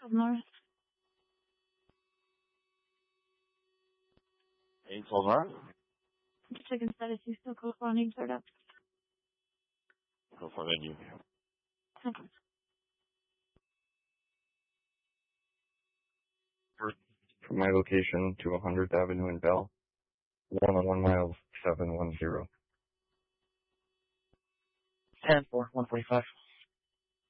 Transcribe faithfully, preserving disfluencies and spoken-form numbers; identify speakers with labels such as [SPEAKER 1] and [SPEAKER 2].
[SPEAKER 1] twelve North.
[SPEAKER 2] eight twelve North?
[SPEAKER 1] Chicken status, you still corresponding, start up.
[SPEAKER 2] Go for it, you.
[SPEAKER 1] Thanks.
[SPEAKER 3] From my location to one hundredth Avenue in Bell, one on one miles, seven one zero.
[SPEAKER 4] ten four, one forty-five.